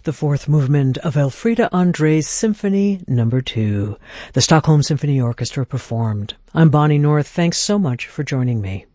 the fourth movement of Elfriede André's Symphony No. 2. The Stockholm Symphony Orchestra performed. I'm Bonnie North. Thanks so much for joining me.